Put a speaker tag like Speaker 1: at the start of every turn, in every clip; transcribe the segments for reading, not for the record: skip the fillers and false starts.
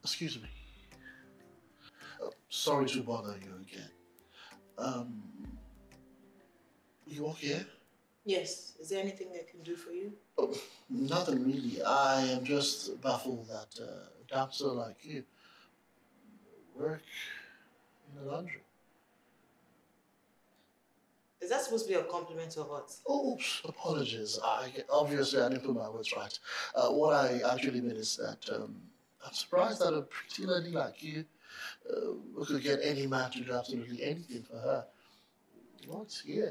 Speaker 1: Excuse me. Sorry to bother you again. You okay?
Speaker 2: Yes. Is there anything I can do for you?
Speaker 1: Oh, nothing really. I am just baffled that a damsel like you work in the laundry.
Speaker 2: Is that supposed to be a compliment or what?
Speaker 1: Oops, apologies. Obviously I didn't put my words right. What I actually mean is that I'm surprised that a pretty lady like you could get any man to do absolutely anything for her. What's here?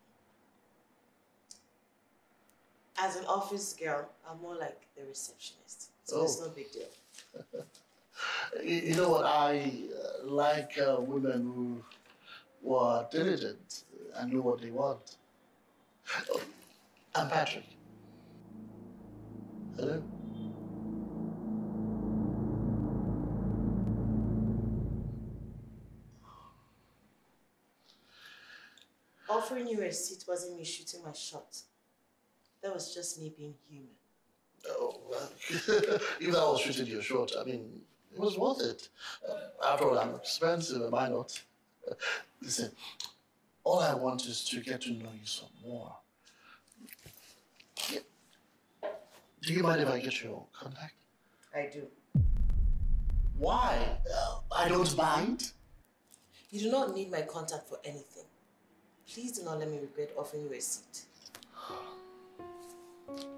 Speaker 2: As an office girl, I'm more like the receptionist. So it's no big deal.
Speaker 1: You know what? I like women who are diligent and know what they want. Oh, I'm Patrick. Hello?
Speaker 2: Offering you a seat wasn't me shooting my shot. That was just me being human.
Speaker 1: Oh, well, even I was shooting your shot. I mean, it was worth it. After all, I'm expensive, am I not? Listen, all I want is to get to know you some more. Yeah. Do you mind if I get your contact?
Speaker 2: I do.
Speaker 1: Why? I don't mind.
Speaker 2: You do not need my contact for anything. Please do not let me regret offering you a seat.